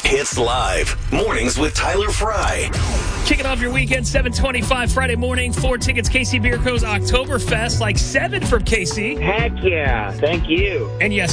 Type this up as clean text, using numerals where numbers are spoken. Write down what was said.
Hits Live. Mornings with Tyler Fry. Kicking off your weekend, 7:25 Friday morning. 4 tickets, KC Beer Co.'s Oktoberfest, like 7 from KC. Heck yeah. Thank you. And yes,